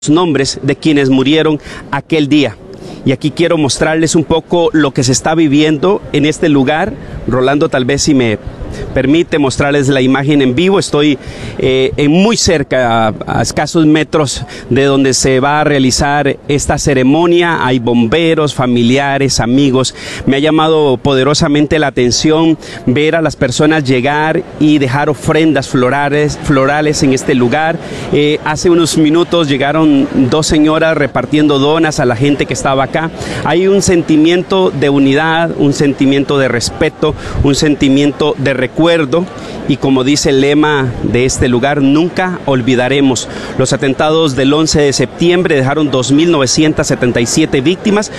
nombres de quienes murieron aquel día. Y aquí quiero mostrarles un poco lo que se está viviendo en este lugar. Rolando, tal vez si me permite mostrarles la imagen en vivo. Estoy muy cerca, a escasos metros de donde se va a realizar esta ceremonia. Hay bomberos, familiares, amigos. Me ha llamado poderosamente la atención ver a las personas llegar y dejar ofrendas florales en este lugar. Hace unos minutos llegaron dos señoras repartiendo donas a la gente que estaba acá. Hay un sentimiento de unidad, un sentimiento de respeto, un sentimiento de recuerdo, y como dice el lema de este lugar, nunca olvidaremos. Los atentados del 11 de septiembre dejaron 2.977 víctimas,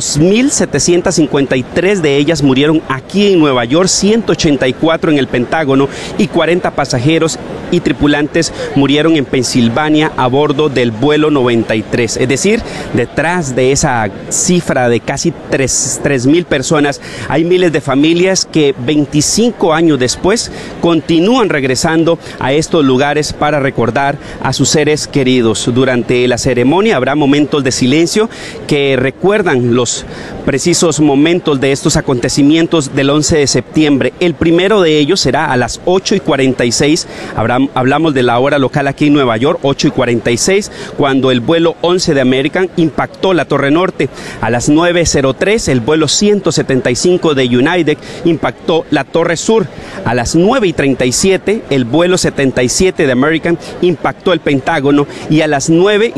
2.753 de ellas murieron aquí en Nueva York, 184 en el Pentágono y 40 pasajeros y tripulantes murieron en Pensilvania a bordo del vuelo 93. Es decir, detrás de esa cifra de casi 3.000 personas, hay miles de familias que 25 años después continúan regresando a estos lugares para recordar a sus seres queridos. Durante la ceremonia habrá momentos de silencio que recuerdan los precisos momentos de estos acontecimientos del 11 de septiembre. El primero de ellos será a las 8:46. Hablamos de la hora local aquí en Nueva York, 8:46, cuando el vuelo 11 de American impactó la Torre Norte. A las 9:03, el vuelo 175 de United impactó la Torre Sur. A las 9:37, el vuelo 77 de American impactó el Pentágono, y a las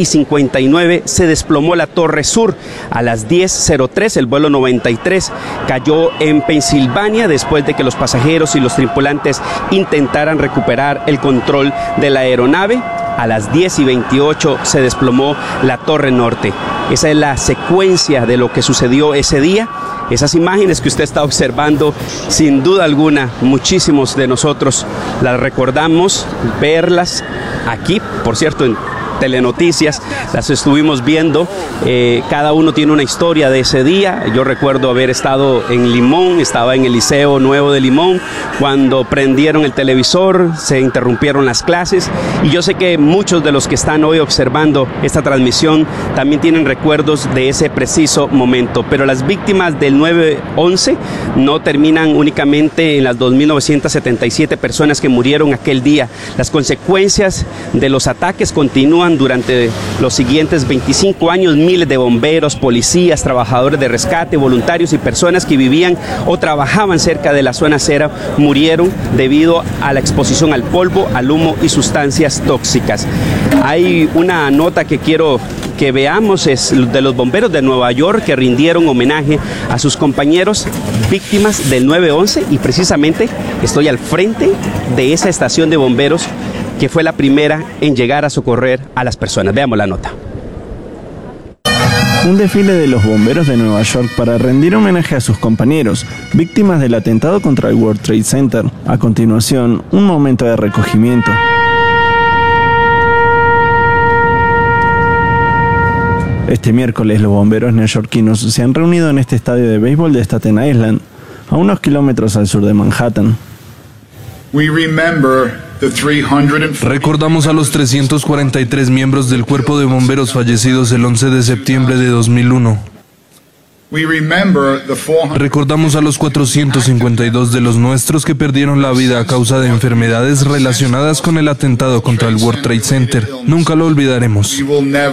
9:59 se desplomó la Torre Sur. A las 10:03, el vuelo 93 cayó en Pensilvania después de que los pasajeros y los tripulantes intentaran recuperar el control de la aeronave. A las 10:28 se desplomó la Torre Norte. Esa es la secuencia de lo que sucedió ese día. Esas imágenes que usted está observando, sin duda alguna, muchísimos de nosotros las recordamos, verlas aquí, por cierto, en Telenoticias, las estuvimos viendo. Cada uno tiene una historia de ese día. Yo recuerdo haber estado en Limón, estaba en el Liceo Nuevo de Limón, cuando prendieron el televisor, se interrumpieron las clases, y yo sé que muchos de los que están hoy observando esta transmisión también tienen recuerdos de ese preciso momento. Pero las víctimas del 9/11 no terminan únicamente en las 2.977 personas que murieron aquel día. Las consecuencias de los ataques continúan durante los siguientes 25 años. Miles de bomberos, policías, trabajadores de rescate, voluntarios y personas que vivían o trabajaban cerca de la zona cero murieron debido a la exposición al polvo, al humo y sustancias tóxicas. Hay una nota que quiero que veamos, es de los bomberos de Nueva York, que rindieron homenaje a sus compañeros víctimas del 9/11, y precisamente estoy al frente de esa estación de bomberos que fue la primera en llegar a socorrer a las personas. Veamos la nota. Un desfile de los bomberos de Nueva York para rendir homenaje a sus compañeros, víctimas del atentado contra el World Trade Center. A continuación, un momento de recogimiento. Este miércoles, los bomberos neoyorquinos se han reunido en este estadio de béisbol de Staten Island, a unos kilómetros al sur de Manhattan. Recordamos a los 343 miembros del cuerpo de bomberos fallecidos el 11 de septiembre de 2001. Recordamos a los 452 de los nuestros que perdieron la vida a causa de enfermedades relacionadas con el atentado contra el World Trade Center. Nunca lo olvidaremos.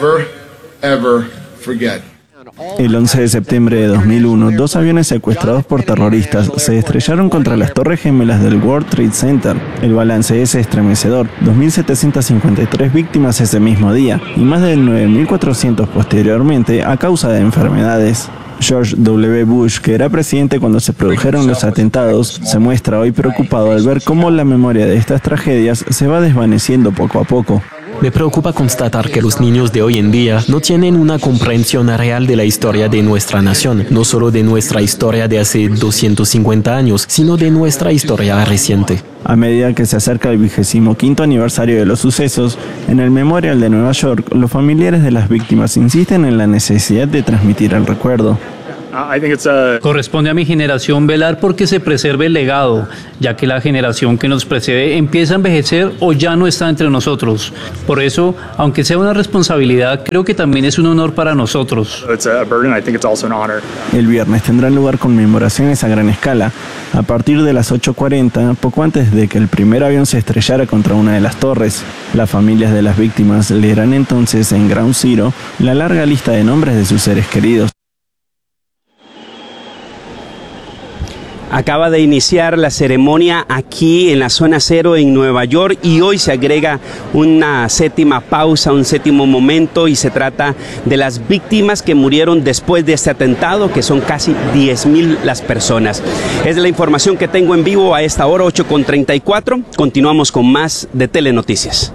El 11 de septiembre de 2001, dos aviones secuestrados por terroristas se estrellaron contra las torres gemelas del World Trade Center. El balance es estremecedor: 2.753 víctimas ese mismo día y más de 9.400 posteriormente a causa de enfermedades. George W. Bush, que era presidente cuando se produjeron los atentados, se muestra hoy preocupado al ver cómo la memoria de estas tragedias se va desvaneciendo poco a poco. Me preocupa constatar que los niños de hoy en día no tienen una comprensión real de la historia de nuestra nación, no solo de nuestra historia de hace 250 años, sino de nuestra historia reciente. A medida que se acerca el 25º aniversario de los sucesos, en el Memorial de Nueva York, los familiares de las víctimas insisten en la necesidad de transmitir el recuerdo. Corresponde a mi generación velar porque se preserve el legado, ya que la generación que nos precede empieza a envejecer o ya no está entre nosotros. Por eso, aunque sea una responsabilidad, creo que también es un honor para nosotros. El viernes tendrán lugar conmemoraciones a gran escala. A partir de las 8:40, poco antes de que el primer avión se estrellara contra una de las torres, las familias de las víctimas leerán entonces en Ground Zero la larga lista de nombres de sus seres queridos. Acaba de iniciar la ceremonia aquí en la zona cero en Nueva York y hoy se agrega una séptima pausa, un séptimo momento, y se trata de las víctimas que murieron después de este atentado, que son casi 10,000 las personas. Es la información que tengo en vivo a esta hora, 8:34. Continuamos con más de Telenoticias.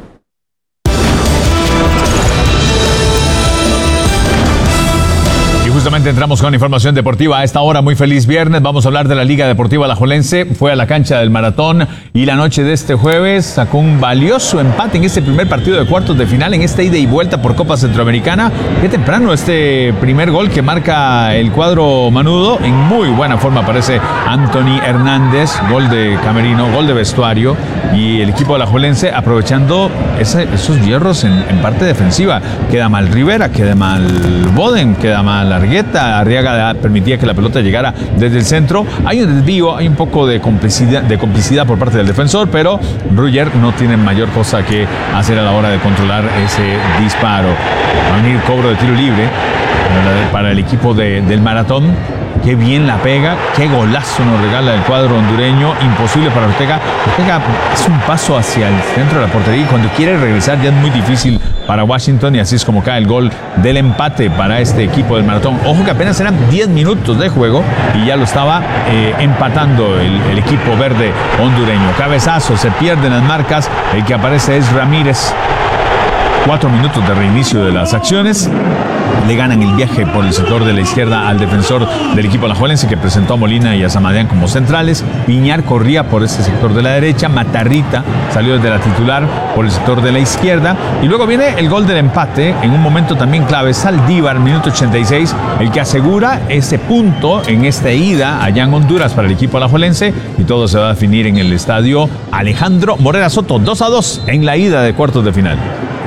Justamente entramos con información deportiva a esta hora. Muy feliz viernes. Vamos a hablar de la Liga Deportiva Alajuelense. Fue a la cancha del Maratón y la noche de este jueves sacó un valioso empate en este primer partido de cuartos de final, en esta ida y vuelta por Copa Centroamericana. Qué temprano este primer gol que marca el cuadro manudo. En muy buena forma aparece Anthony Hernández. Gol de camerino, gol de vestuario. Y el equipo alajuelense aprovechando esos hierros en parte defensiva. Queda mal Rivera, queda mal Boden, queda mal Arriaga permitía que la pelota llegara desde el centro. Hay un desvío, hay un poco de complicidad por parte del defensor, pero Ruger no tiene mayor cosa que hacer a la hora de controlar ese disparo. Va a venir cobro de tiro libre para el equipo del Maratón. Qué bien la pega, qué golazo nos regala el cuadro hondureño. Imposible para Ortega. Ortega es un paso hacia el centro de la portería y cuando quiere regresar ya es muy difícil para Washington, y así es como cae el gol del empate para este equipo del Maratón. Ojo que apenas eran 10 minutos de juego y ya lo estaba empatando el equipo verde hondureño. Cabezazo, se pierden las marcas. El que aparece es Ramírez. 4 minutos de reinicio de las acciones. Le ganan el viaje por el sector de la izquierda al defensor del equipo alajuelense, que presentó a Molina y a Zamadían como centrales. Piñar corría por ese sector de la derecha. Matarrita salió desde la titular por el sector de la izquierda. Y luego viene el gol del empate en un momento también clave. Saldívar, minuto 86, el que asegura ese punto en esta ida allá en Honduras para el equipo alajuelense. Y todo se va a definir en el estadio Alejandro Morera Soto, 2-2 en la ida de cuartos de final.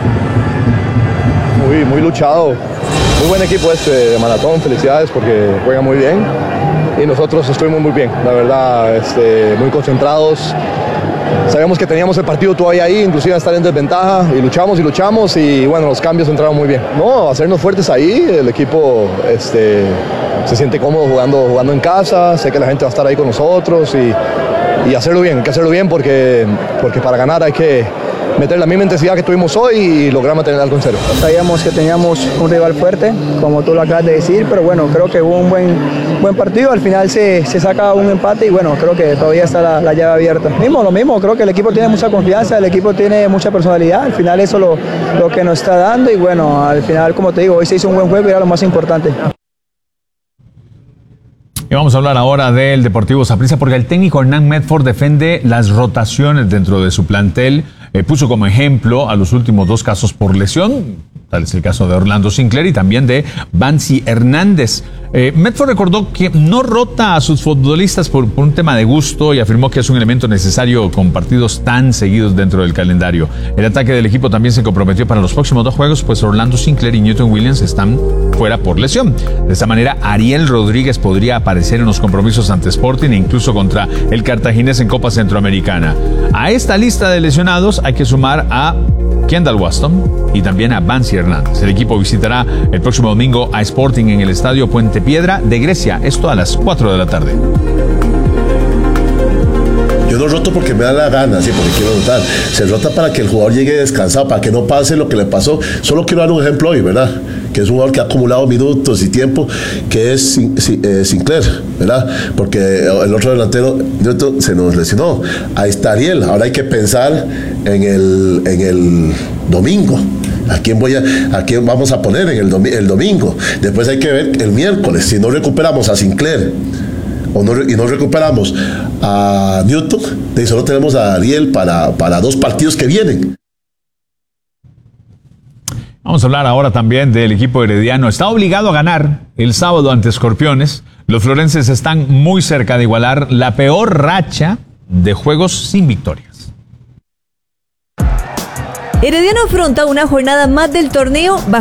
Muy luchado, muy buen equipo de Maratón, felicidades porque juega muy bien y nosotros estuvimos muy bien, la verdad, muy concentrados. Sabíamos que teníamos el partido todavía ahí, inclusive estar en desventaja, y luchamos y bueno, los cambios entraron muy bien. No, hacernos fuertes ahí, el equipo se siente cómodo jugando en casa, sé que la gente va a estar ahí con nosotros y hacerlo bien, hay que hacerlo bien porque para ganar hay que meter la misma intensidad que tuvimos hoy y lograr mantener algo en cero. Sabíamos que teníamos un rival fuerte, como tú lo acabas de decir, pero bueno, creo que hubo un buen partido. Al final se saca un empate y bueno, creo que todavía está la llave abierta. Lo mismo, creo que el equipo tiene mucha confianza, el equipo tiene mucha personalidad. Al final eso lo que nos está dando y bueno, al final, como te digo, hoy se hizo un buen juego y era lo más importante. Y vamos a hablar ahora del Deportivo Saprissa, porque el técnico Hernán Medford defiende las rotaciones dentro de su plantel. Puso como ejemplo a los últimos 2 casos por lesión, tal es el caso de Orlando Sinclair y también de Bansi Hernández. Medford recordó que no rota a sus futbolistas por un tema de gusto y afirmó que es un elemento necesario con partidos tan seguidos dentro del calendario. El ataque del equipo también se comprometió para los próximos 2 juegos, pues Orlando Sinclair y Newton Williams están fuera por lesión. De esta manera, Ariel Rodríguez podría aparecer en los compromisos ante Sporting e incluso contra el Cartaginés en Copa Centroamericana. A esta lista de lesionados hay que sumar a Kendall Waston y también a Bansi Hernández. El equipo visitará el próximo domingo a Sporting en el Estadio Puente Piedra de Grecia, esto a las 4 de la tarde. Yo no roto porque me da la gana, sí, porque quiero rotar. Se rota para que el jugador llegue descansado, para que no pase lo que le pasó. Solo quiero dar un ejemplo hoy, ¿verdad? Que es un jugador que ha acumulado minutos y tiempo, que es Sinclair, ¿verdad? Porque el otro delantero se nos lesionó. Ahí está Ariel. Ahora hay que pensar en el domingo. ¿A quién vamos a poner en el domingo? Después hay que ver el miércoles. Si no recuperamos a Sinclair y no recuperamos a Newton, y solo tenemos a Ariel para 2 partidos que vienen. Vamos a hablar ahora también del equipo herediano. Está obligado a ganar el sábado ante Escorpiones. Los florenses están muy cerca de igualar la peor racha de juegos sin victorias. Herediano afronta una jornada más del torneo bajo